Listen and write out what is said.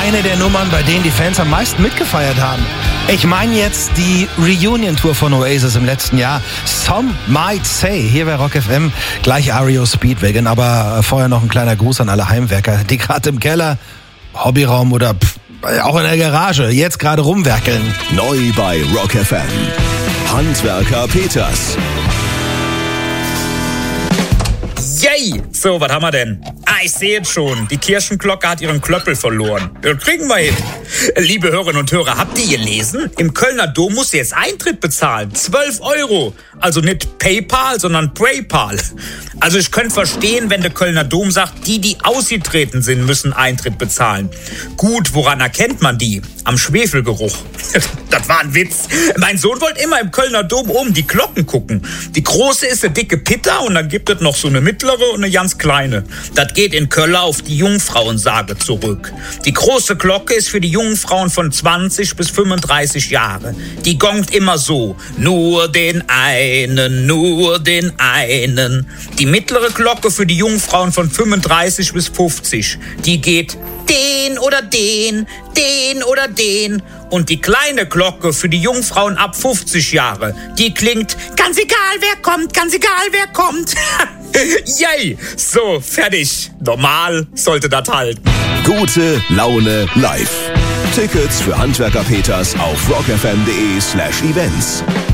eine der Nummern, bei denen die Fans am meisten mitgefeiert haben. Ich meine jetzt die Reunion-Tour von Oasis im letzten Jahr. Some Might Say. Hier bei Rock FM gleich REO Speedwagon. Aber vorher noch ein kleiner Gruß an alle Heimwerker, die gerade im Keller, Hobbyraum oder auch in der Garage jetzt gerade rumwerkeln. Neu bei Rock FM. Handwerker Peters. Yay! So, was haben wir denn? Ich sehe es schon. Die Kirchenglocke hat ihren Klöppel verloren. Das kriegen wir hin. Liebe Hörerinnen und Hörer, habt ihr gelesen? Im Kölner Dom muss ihr jetzt Eintritt bezahlen. 12 €. Also nicht PayPal, sondern PayPal. Also ich könnte verstehen, wenn der Kölner Dom sagt, die ausgetreten sind, müssen Eintritt bezahlen. Gut, woran erkennt man die? Am Schwefelgeruch. Das war ein Witz. Mein Sohn wollte immer im Kölner Dom oben die Glocken gucken. Die große ist eine dicke Pitta und dann gibt es noch so eine mittlere und eine ganz kleine. Das geht in Köln auf die Jungfrauensage zurück. Die große Glocke ist für die jungen Frauen von 20 bis 35 Jahre. Die gongt immer so. Nur den einen, nur den einen. Die mittlere Glocke für die jungen Frauen von 35 bis 50. Die geht den oder den, den oder den. Und die kleine Glocke für die Jungfrauen ab 50 Jahre, die klingt, ganz egal wer kommt, ganz egal wer kommt. Yay! So, fertig. Normal sollte das halten. Gute Laune live. Tickets für Handwerker Peters auf rockfm.de/events.